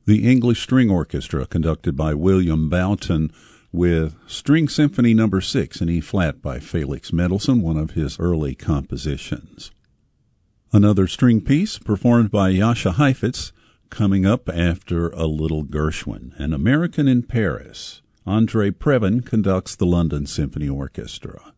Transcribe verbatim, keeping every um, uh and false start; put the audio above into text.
The English String Orchestra, conducted by William Boughton, with String Symphony Number six in E-flat by Felix Mendelssohn, one of his early compositions. Another string piece performed by Jascha Heifetz, coming up after A Little Gershwin, An American in Paris. Andre Previn conducts the London Symphony Orchestra.